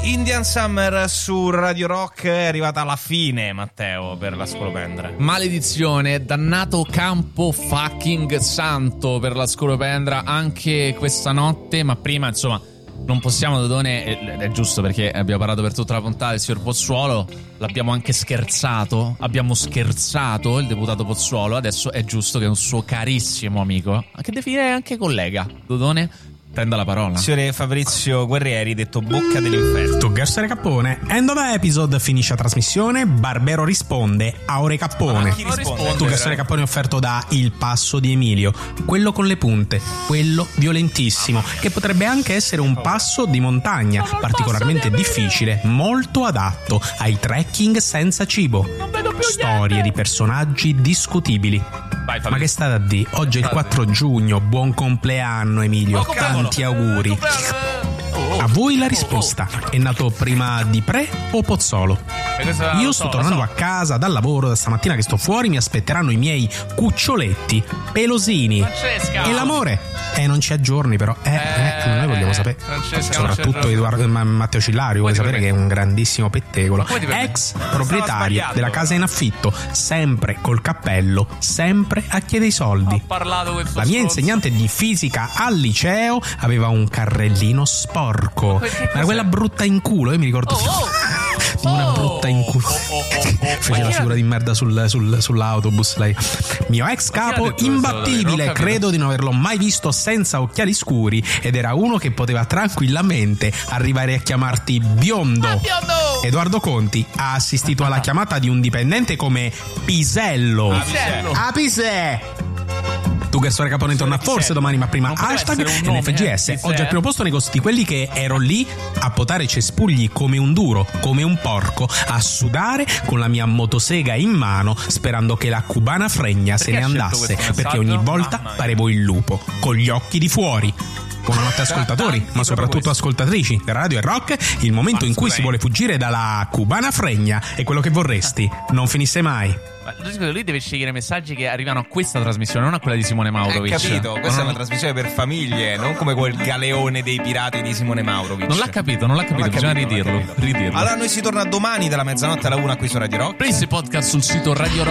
Indian Summer su Radio Rock è arrivata alla fine, Matteo, per la scolopendra. Maledizione, dannato campo fucking santo per la scolopendra anche questa notte, ma prima, insomma, non possiamo, Dodone, è giusto perché abbiamo parlato per tutta la puntata del signor Pozzuolo, l'abbiamo anche scherzato, abbiamo scherzato il deputato Pozzuolo, adesso è giusto che un suo carissimo amico, che definire anche collega, Dodone, prenda la parola. Signore Fabrizio Guerrieri, detto Bocca dell'Inferno. Tu Gassere Cappone, end of episode, finisce la trasmissione, Barbero risponde, Aure Cappone. Ma chi risponde? Tu Gassere Cappone offerto da Il Passo di Emilio, quello con le punte, quello violentissimo, che potrebbe anche essere un passo di montagna, particolarmente difficile, molto adatto ai trekking senza cibo. Storie di personaggi discutibili. Vai, Ma che state a dire? Oggi è il 4 giugno, buon compleanno Emilio, tanti auguri. A voi la risposta. È nato prima di Pre o Pozzolo? Io sto tornando a casa dal lavoro, da stamattina che sto fuori mi aspetteranno i miei cuccioletti pelosini. Francesca! E l'amore? Non ci aggiorni però. Noi vogliamo sapere. Francesca, Soprattutto Matteo Cillario vuole sapere che è un grandissimo pettegolo. Ex proprietaria della casa in affitto, sempre col cappello, sempre a chiedere i soldi. La mia insegnante di fisica al liceo aveva un carrellino sporco. Ma era quella brutta in culo, io mi ricordo. Una brutta in culo. Fece la figura di merda sull'autobus lei. Mio ex capo imbattibile, credo di non averlo mai visto senza occhiali scuri, ed era uno che poteva tranquillamente arrivare a chiamarti biondo. Edoardo Conti ha assistito alla chiamata di un dipendente come Pisello. Pisè! Tu Gassone Capone torna forse domani, ma prima hashtag NFGS. Oggi al primo posto nei costi di quelli che ero lì a potare cespugli come un duro, come un porco, a sudare con la mia motosega in mano, sperando che la cubana fregna se ne andasse, perché ogni volta parevo il lupo, con gli occhi di fuori. Buonanotte ascoltatori, ma soprattutto ascoltatrici della Radio e Rock. Il momento in cui si vuole fuggire dalla cubana fregna è quello che vorresti non finisse mai. Lui deve scegliere messaggi che arrivano a questa trasmissione, non a quella di Simone Maurovic. Capito? Questa è una trasmissione per famiglie, non come quel galeone dei pirati di Simone Maurovic. Non l'ha capito, bisogna ridirlo. Allora noi si torna domani dalla mezzanotte alla 1 qui su Radio Rock. Prendi podcast sul sito Radio Rock.